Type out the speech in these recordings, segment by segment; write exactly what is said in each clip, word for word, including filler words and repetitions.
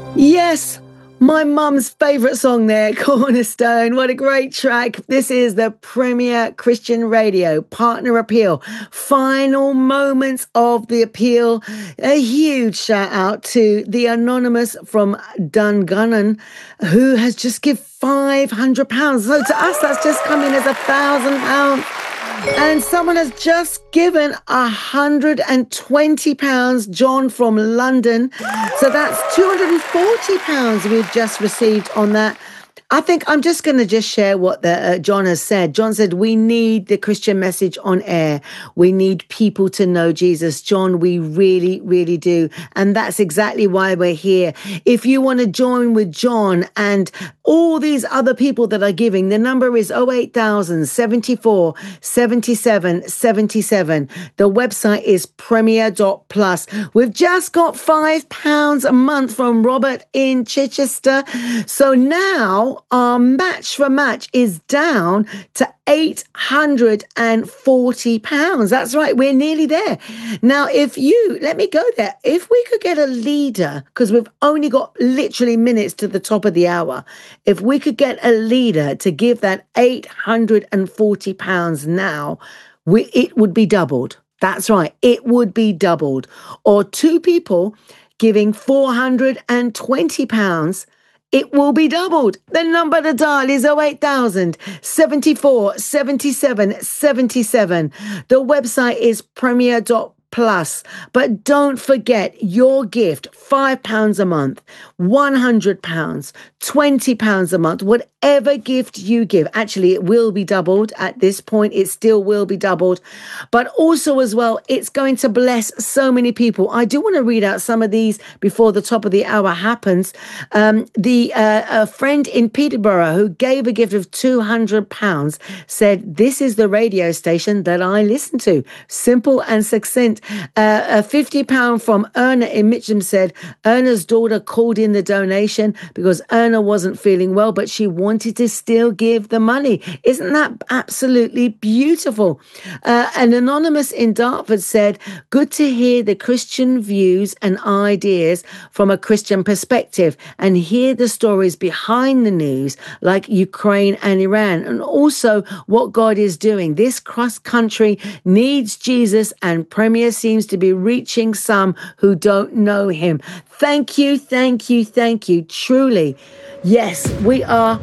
Yes, my mum's favourite song there, Cornerstone. What a great track. This is the Premier Christian Radio Partner Appeal. Final moments of the appeal. A huge shout out to the Anonymous from Dungunnon, who has just given five hundred pounds. So to us, that's just come in as a thousand pounds. And someone has just given one hundred twenty pounds, John from London. So that's two hundred forty pounds we've just received on that. I think I'm just going to just share what the, uh, John has said. John said, we need the Christian message on air. We need people to know Jesus. John, we really, really do. And that's exactly why we're here. If you want to join with John and all these other people that are giving, the number is oh eight thousand, seventy-four, seventy-seven, seventy-seven. The website is premier dot plus. We've just got five pounds a month from Robert in Chichester. So now, our match for match is down to eight hundred forty pounds. That's right. We're nearly there. Now, if you, let me go there. If we could get a leader, because we've only got literally minutes to the top of the hour. If we could get a leader to give that eight hundred forty pounds now, we, it would be doubled. That's right. It would be doubled. Or two people giving four hundred twenty pounds, it will be doubled. The number to dial is oh eight thousand, seventy-four, seventy-seven, seventy-seven. The website is premier dot plus. But don't forget your gift, five pounds a month, one hundred pounds, twenty pounds a month, whatever gift you give. Actually, it will be doubled at this point. It still will be doubled. But also as well, it's going to bless so many people. I do want to read out some of these before the top of the hour happens. Um, the uh, a friend in Peterborough who gave a gift of two hundred pounds said, this is the radio station that I listen to. Simple and succinct. Uh, a fifty pounds from Erna in Mitcham said, Erna's daughter called in the donation because Erna wasn't feeling well, but she wanted to still give the money. Isn't that absolutely beautiful? Uh, an anonymous in Dartford said, good to hear the Christian views and ideas from a Christian perspective and hear the stories behind the news like Ukraine and Iran, and also what God is doing. This cross country needs Jesus, and Premier seems to be reaching some who don't know him. Thank you, thank you, thank you. Truly. Yes, we are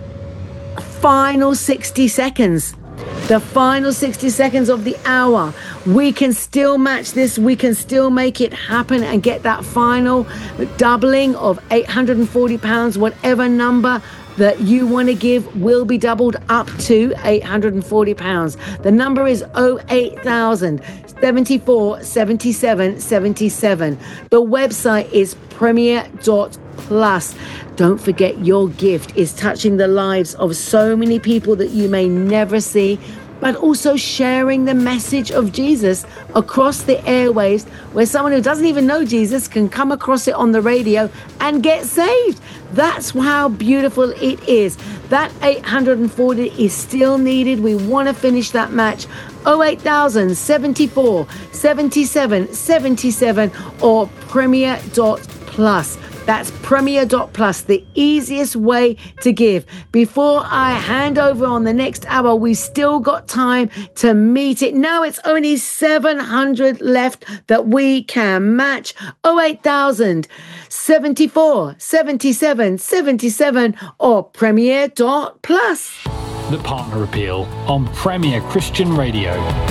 final sixty seconds. The final sixty seconds of the hour. We can still match this. We can still make it happen and get that final doubling of eight hundred forty pounds, whatever number that you want to give will be doubled up to eight hundred forty pounds. The number is oh eight thousand, seventy-four, seventy-seven, seventy-seven. The website is premier dot plus. Don't forget your gift is touching the lives of so many people that you may never see, but also sharing the message of Jesus across the airwaves, where someone who doesn't even know Jesus can come across it on the radio and get saved. That's how beautiful it is. That eight hundred forty is still needed. We want to finish that match. oh eight thousand, seventy-four, seventy-seven, seventy-seven or premier dot plus. That's premier dot plus, the easiest way to give. Before I hand over on the next hour, we still got time to meet it. Now it's only seven hundred left that we can match. oh eight thousand, seventy-four, seventy-seven, seventy-seven or premier dot plus. The Partner Appeal on Premier Christian Radio.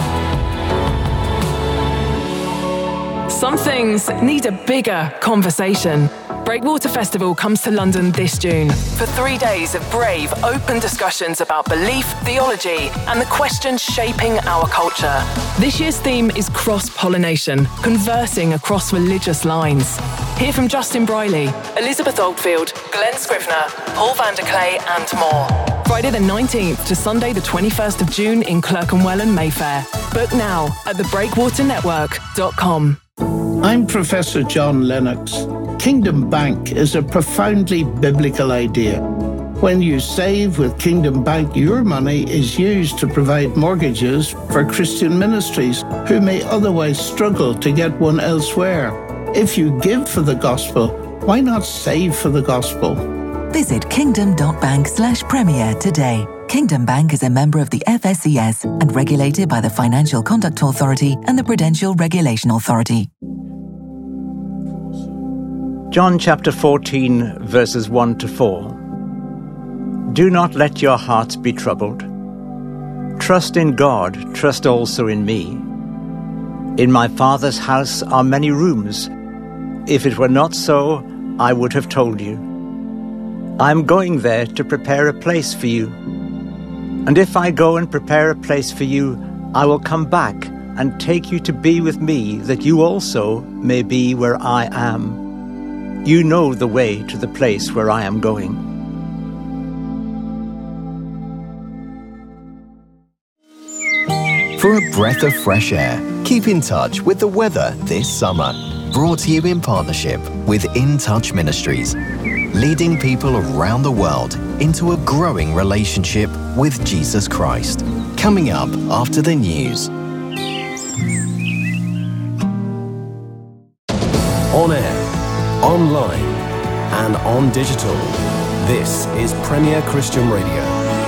Some things need a bigger conversation. Breakwater Festival comes to London this June for three days of brave, open discussions about belief, theology, and the questions shaping our culture. This year's theme is cross-pollination, conversing across religious lines. Hear from Justin Briley, Elizabeth Oldfield, Glenn Scrivener, Paul van der Clay, and more. Friday the nineteenth to Sunday the twenty-first of June in Clerkenwell and Mayfair. Book now at the breakwater network dot com. I'm Professor John Lennox. Kingdom Bank is a profoundly biblical idea. When you save with Kingdom Bank, your money is used to provide mortgages for Christian ministries who may otherwise struggle to get one elsewhere. If you give for the gospel, Why not save for the gospel? Visit kingdom.bank slash premier today. Kingdom Bank is a member of the F S C S and regulated by the Financial Conduct Authority and the Prudential Regulation Authority. John chapter fourteen, verses one to four. Do not let your hearts be troubled. Trust in God, trust also in me. In my Father's house are many rooms. If it were not so, I would have told you. I am going there to prepare a place for you. And if I go and prepare a place for you, I will come back and take you to be with me, that you also may be where I am. You know the way to the place where I am going. For a breath of fresh air, keep in touch with the weather this summer. Brought to you in partnership with In Touch Ministries, leading people around the world into a growing relationship with Jesus Christ. Coming up after the news. On air, online, and on digital. This is Premier Christian Radio.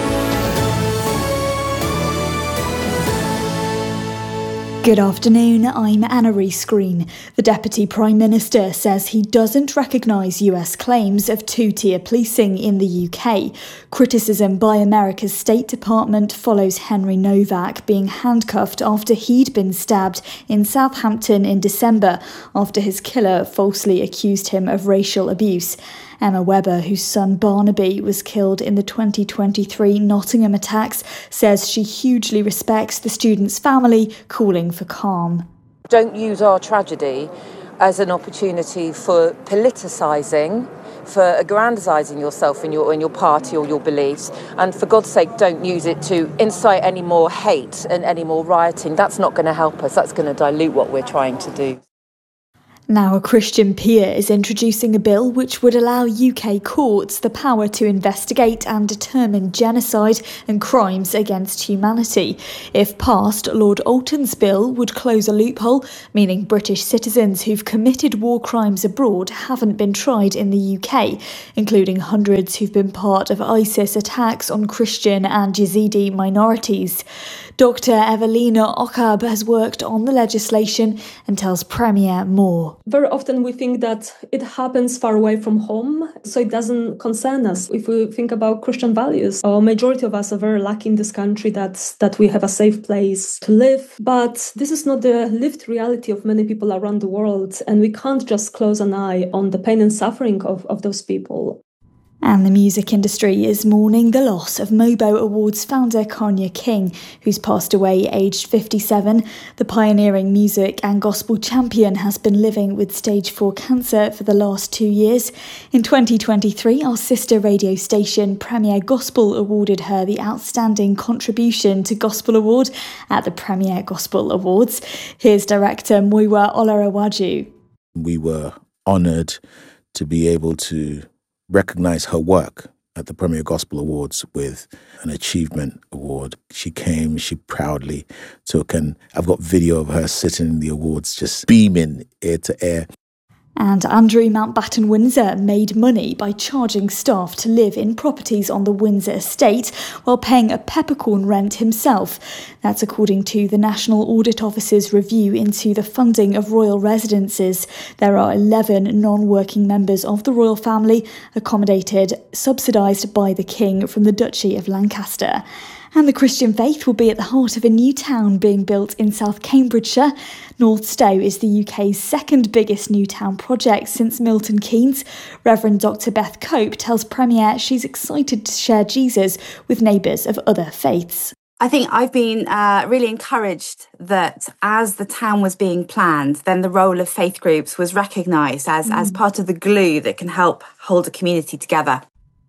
Good afternoon, I'm Anna Rees-Green. The Deputy Prime Minister says he doesn't recognise U S claims of two-tier policing in the U K. Criticism by America's State Department follows Henry Novak being handcuffed after he'd been stabbed in Southampton in December after his killer falsely accused him of racial abuse. Emma Webber, whose son Barnaby was killed in the twenty twenty-three Nottingham attacks, says she hugely respects the student's family, calling for calm. Don't use our tragedy as an opportunity for politicising, for aggrandising yourself and your, and your party or your beliefs, and for God's sake, don't use it to incite any more hate and any more rioting. That's not going to help us. That's going to dilute what we're trying to do. Now, a Christian peer is introducing a bill which would allow U K courts the power to investigate and determine genocide and crimes against humanity. If passed, Lord Alton's bill would close a loophole, meaning British citizens who've committed war crimes abroad haven't been tried in the U K, including hundreds who've been part of ISIS attacks on Christian and Yazidi minorities. Doctor Evelina Ockab has worked on the legislation and tells Premier more. Very often we think that it happens far away from home, so it doesn't concern us. If we think about Christian values, a majority of us are very lucky in this country that, that we have a safe place to live. But this is not the lived reality of many people around the world, and we can't just close an eye on the pain and suffering of, of those people. And the music industry is mourning the loss of Mobo Awards founder Kanye King, who's passed away aged fifty-seven. The pioneering music and gospel champion has been living with stage four cancer for the last two years. In twenty twenty-three, our sister radio station Premier Gospel awarded her the Outstanding Contribution to Gospel Award at the Premier Gospel Awards. Here's director Muyiwa Olarawaju. We were honoured to be able to recognise her work at the Premier Gospel Awards with an Achievement Award. She came, she proudly took, and I've got video of her sitting in the awards just beaming ear to ear. And Andrew Mountbatten Windsor made money by charging staff to live in properties on the Windsor estate while paying a peppercorn rent himself. That's according to the National Audit Office's review into the funding of royal residences. There are eleven non-working members of the royal family accommodated, subsidised by the King from the Duchy of Lancaster. And the Christian faith will be at the heart of a new town being built in South Cambridgeshire. North Stowe is the U K's second biggest new town project since Milton Keynes. Reverend Doctor Beth Cope tells Premier she's excited to share Jesus with neighbours of other faiths. I think I've been uh, really encouraged that as the town was being planned, then the role of faith groups was recognised as, mm. as part of the glue that can help hold a community together.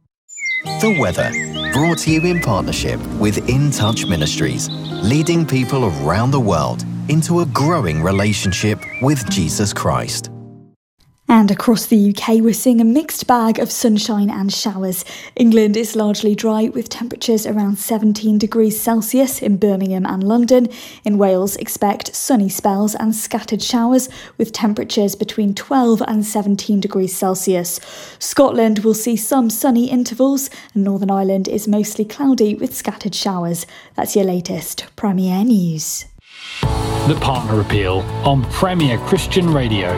The weather, brought to you in partnership with In Touch Ministries, leading people around the world into a growing relationship with Jesus Christ. And across the U K, we're seeing a mixed bag of sunshine and showers. England is largely dry with temperatures around seventeen degrees Celsius in Birmingham and London. In Wales, expect sunny spells and scattered showers with temperatures between twelve and seventeen degrees Celsius. Scotland will see some sunny intervals, and Northern Ireland is mostly cloudy with scattered showers. That's your latest Premier News. The Partner Appeal on Premier Christian Radio.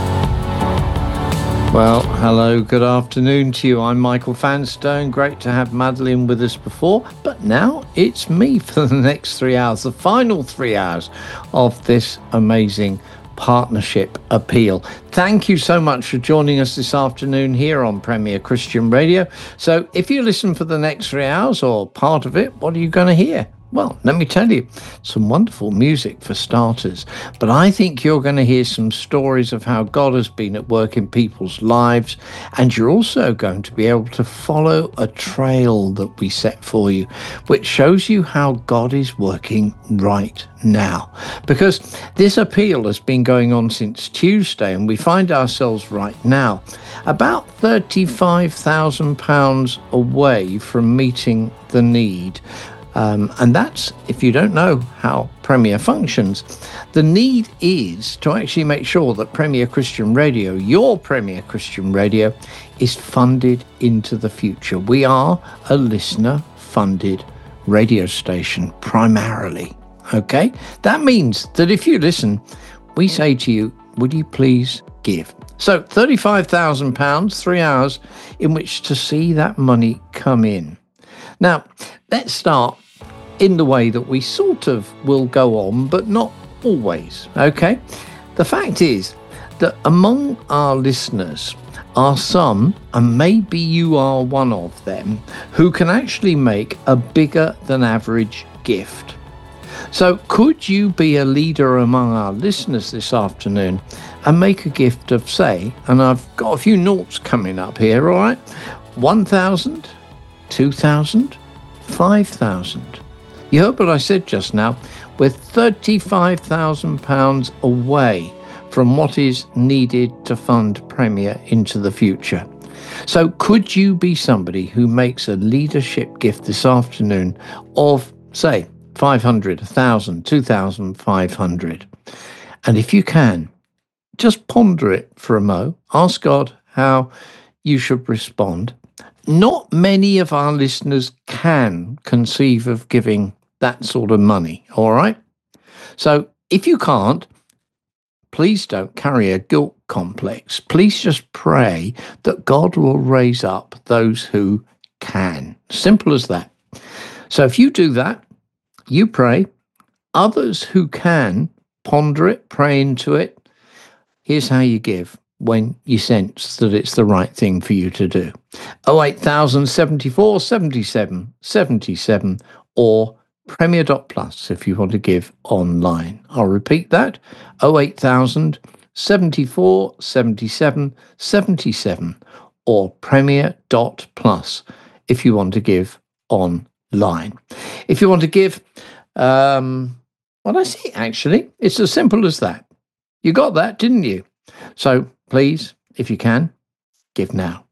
Well, hello, good afternoon to you. I'm Michael Fanstone. Great to have Madeline with us before, but now it's me for the next three hours, the final three hours of this amazing partnership appeal. Thank you so much for joining us this afternoon here on Premier Christian Radio. So if you listen for the next three hours or part of it, what are you going to hear? Well, let me tell you, some wonderful music for starters, but I think you're going to hear some stories of how God has been at work in people's lives, and you're also going to be able to follow a trail that we set for you, which shows you how God is working right now. Because this appeal has been going on since Tuesday, and we find ourselves right now about thirty-five thousand pounds away from meeting the need. Um, and that's, if you don't know how Premier functions, the need is to actually make sure that Premier Christian Radio, your Premier Christian Radio, is funded into the future. We are a listener-funded radio station, primarily, okay? That means that if you listen, we say to you, would you please give? So thirty-five thousand pounds, three hours in which to see that money come in. Now, let's start in the way that we sort of will go on, but not always, okay? The fact is that among our listeners are some, and maybe you are one of them, who can actually make a bigger than average gift. So could you be a leader among our listeners this afternoon and make a gift of, say, and I've got a few noughts coming up here, all right? one thousand, two thousand, five thousand. You heard what I said just now. We're thirty-five thousand pounds away from what is needed to fund Premier into the future. So could you be somebody who makes a leadership gift this afternoon of, say, five hundred, one thousand, two thousand five hundred? And if you can, just ponder it for a mo. Ask God how you should respond. Not many of our listeners can conceive of giving that sort of money, all right? So if you can't, please don't carry a guilt complex. Please just pray that God will raise up those who can. Simple as that. So if you do that, you pray. Others who can, ponder it, pray into it. Here's how you give when you sense that it's the right thing for you to do. oh eight thousand, seventy-four, seventy-seven, seventy-seven, or Premier dot plus if you want to give online. I'll repeat that, oh eight thousand, seventy-four, seventy-seven, seventy-seven, or Premier dot plus if you want to give online. If you want to give, um, well, I see, actually, it's as simple as that. You got that, didn't you? So please, if you can, give now.